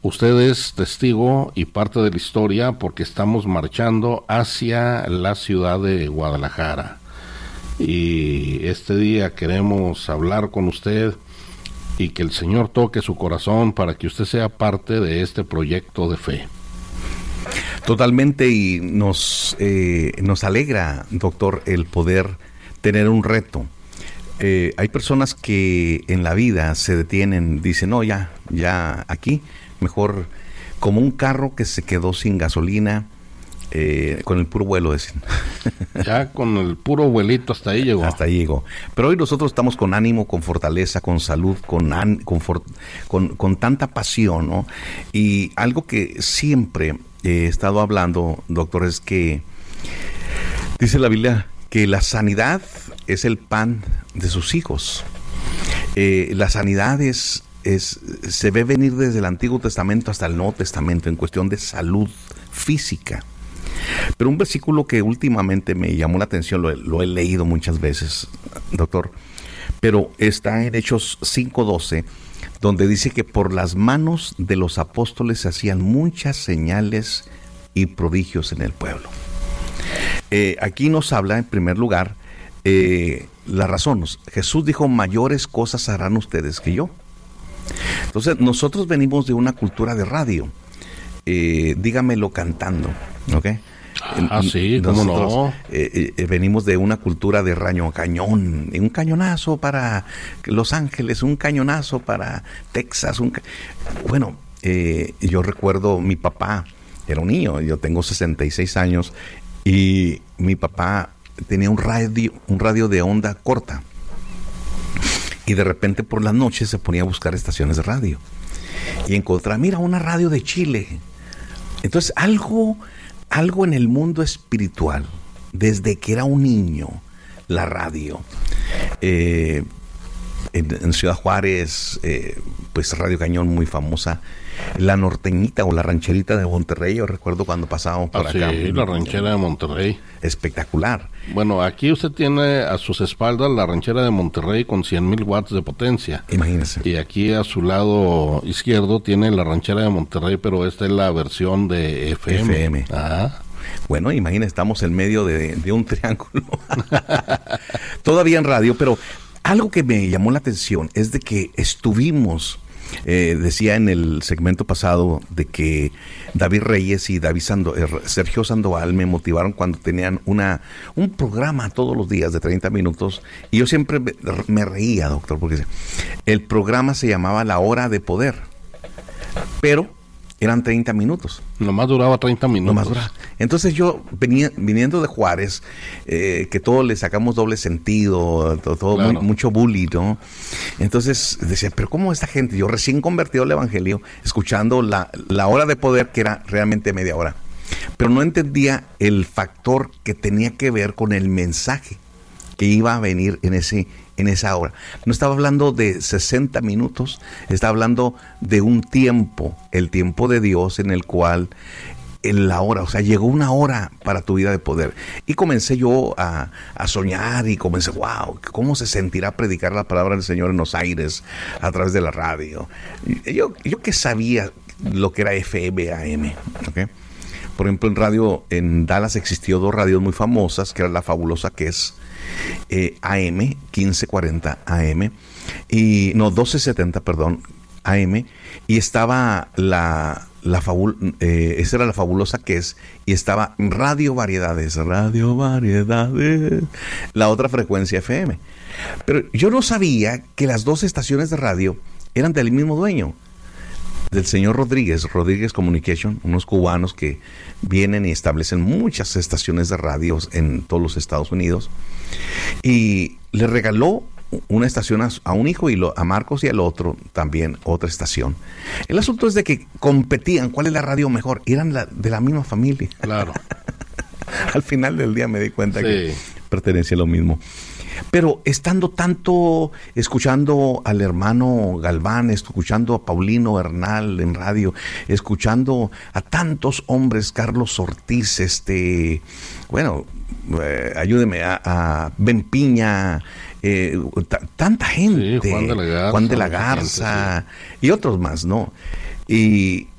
Usted es testigo y parte de la historia porque estamos marchando hacia la ciudad de Guadalajara. Y este día queremos hablar con usted y que el Señor toque su corazón para que usted sea parte de este proyecto de fe. Totalmente, y nos alegra, doctor, el poder tener un reto. Hay personas que en la vida se detienen, dicen, no, ya aquí, mejor como un carro que se quedó sin gasolina, con el puro vuelo, dicen. Ya con el puro vuelito hasta ahí llegó. Hasta ahí llegó. Pero hoy nosotros estamos con ánimo, con fortaleza, con salud, con tanta pasión, ¿no? Y algo que siempre he estado hablando, doctor, es que dice la Biblia que la sanidad es el pan de sus hijos. La sanidad se ve venir desde el Antiguo Testamento hasta el Nuevo Testamento en cuestión de salud física. Pero un versículo que últimamente me llamó la atención, lo he leído muchas veces, doctor, pero está en Hechos 5:12, donde dice que por las manos de los apóstoles se hacían muchas señales y prodigios en el pueblo. Aquí nos habla, en primer lugar, la razón. Jesús dijo, mayores cosas harán ustedes que yo. Entonces, nosotros venimos de una cultura de radio. Dígamelo cantando, ¿ok? Sí, ¿cómo no? Venimos de una cultura de rayo cañón, un cañonazo para Los Ángeles, un cañonazo para Texas. Yo recuerdo, mi papá era un niño, yo tengo 66 años, y mi papá tenía un radio de onda corta, y de repente por las noches se ponía a buscar estaciones de radio, y encontraba, mira, una radio de Chile. Entonces algo en el mundo espiritual, desde que era un niño, la radio. En Ciudad Juárez, pues Radio Cañón, muy famosa. La norteñita o la rancherita de Monterrey, yo recuerdo cuando pasábamos por acá. Sí, la ranchera de Monterrey. Espectacular. Bueno, aquí usted tiene a sus espaldas la ranchera de Monterrey con 100,000 watts de potencia. Imagínese. Y aquí a su lado izquierdo tiene la ranchera de Monterrey, pero esta es la versión de FM. Bueno, imagínese, estamos en medio de un triángulo. Todavía en radio, pero algo que me llamó la atención es de que estuvimos, decía en el segmento pasado, de que David Reyes y Sergio Sandoval me motivaron cuando tenían un programa todos los días de 30 minutos, y yo siempre me reía, doctor, porque el programa se llamaba La Hora de Poder, pero eran 30 minutos. Nomás duraba 30 minutos. Entonces yo viniendo de Juárez, que todos le sacamos doble sentido, todo claro. Mucho bullying, ¿no? Entonces decía, pero ¿cómo esta gente? Yo recién convertido al evangelio, escuchando la Hora de Poder, que era realmente media hora. Pero no entendía el factor que tenía que ver con el mensaje que iba a venir en esa hora. No estaba hablando de 60 minutos, estaba hablando de un tiempo, el tiempo de Dios, en el cual en la hora, o sea, llegó una hora para tu vida de poder. Y comencé yo a soñar, y comencé, wow, ¿cómo se sentirá predicar la palabra del Señor en los aires a través de la radio? Yo que sabía lo que era FM, AM, ¿ok? Por ejemplo, en Dallas existió 2 radios muy famosas, que era La Fabulosa, que es AM, 1540 AM, y no, 1270, perdón, AM, y estaba esa era La Fabulosa, que es, y estaba Radio Variedades, la otra frecuencia FM. Pero yo no sabía que las 2 estaciones de radio eran del mismo dueño, del señor Rodríguez Communication, unos cubanos que vienen y establecen muchas estaciones de radios en todos los Estados Unidos, y le regaló una estación a un hijo, y a Marcos, y al otro también otra estación. El asunto es de que competían cuál es la radio mejor, eran de la misma familia. Claro. Al final del día me di cuenta que pertenecía a lo mismo. Pero estando tanto, escuchando al hermano Galván, escuchando a Paulino Bernal en radio, escuchando a tantos hombres, Carlos Ortiz, ayúdeme, a Ben Piña, tanta gente, Juan de la Garza, y otros más, ¿no? Y